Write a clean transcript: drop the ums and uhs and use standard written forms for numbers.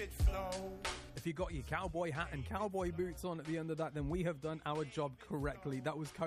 it flow. If you got your cowboy hat and cowboy boots on at the end of that, then we have done our job correctly. That was